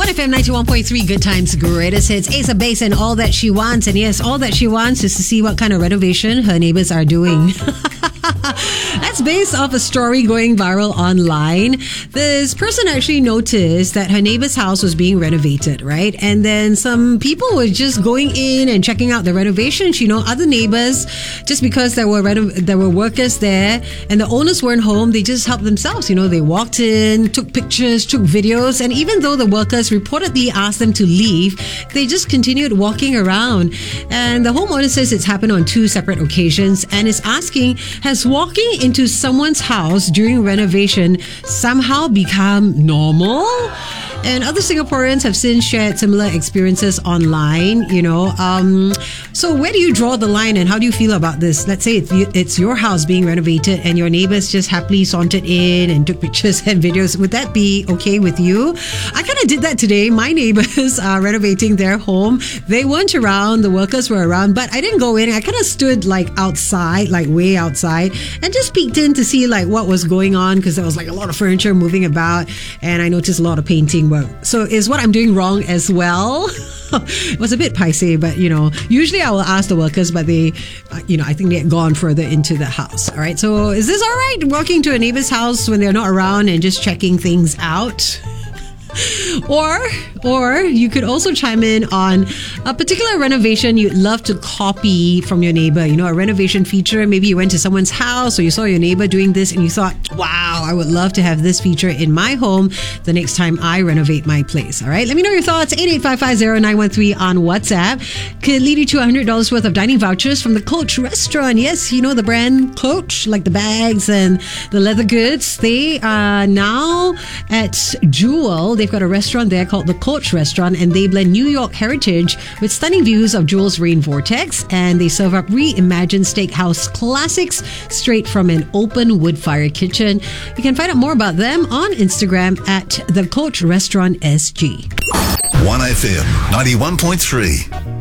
1FM 91.3, Good Times, Greatest Hits. Ace of Base and all that she wants. And yes, all that she wants is to see what kind of renovation her neighbors are doing. That's based off a story going viral online. This person actually noticed that her neighbor's house was being renovated, right? And then some people were just going in and checking out the renovations. You know, other neighbors, just because there were workers there and the owners weren't home, they just helped themselves. You know, they walked in, took pictures, took videos, and even though the workers reportedly asked them to leave, they just continued walking around. And the homeowner says it's happened on 2 separate occasions and is asking, has walking into someone's house during renovation somehow become normal? And other Singaporeans have since shared similar experiences online, you know. So where do you draw the line and how do you feel about this? Let's say it's your house being renovated and your neighbors just happily sauntered in and took pictures and videos. Would that be okay with you? I kind of did that today. My neighbors are renovating their home. They weren't around. The workers were around, but I didn't go in. I kind of stood like outside, like way outside, and just peeked in to see like what was going on because there was like a lot of furniture moving about and I noticed a lot of painting work. So is what I'm doing wrong as well? It was a bit paiseh, but you know, usually I will ask the workers, but they, you know, I think they had gone further into the house. All right. So is this all right? Walking to a neighbor's house when they're not around and just checking things out? Or you could also chime in on a particular renovation you'd love to copy from your neighbor. You know, a renovation feature. Maybe you went to someone's house or you saw your neighbor doing this and you thought, wow, I would love to have this feature in my home the next time I renovate my place. All right. Let me know your thoughts. 88550913 on WhatsApp. Could lead you to $100 worth of dining vouchers from the Coach restaurant. Yes, you know the brand Coach, like the bags and the leather goods. They are now at Jewel. They've got a restaurant there called the Coach Restaurant, and they blend New York heritage with stunning views of Jewel's Rain Vortex, and they serve up reimagined steakhouse classics straight from an open wood fire kitchen. You can find out more about them on Instagram at the Coach Restaurant SG. 1FM 91.3.